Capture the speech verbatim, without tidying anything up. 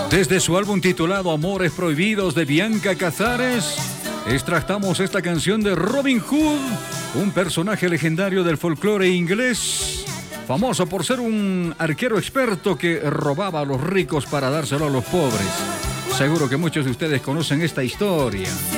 Desde su álbum titulado Amores Prohibidos de Bianca Cazares, extractamos esta canción de Robin Hood, un personaje legendario del folclore inglés, famoso por ser un arquero experto que robaba a los ricos para dárselo a los pobres. Seguro que muchos de ustedes conocen esta historia.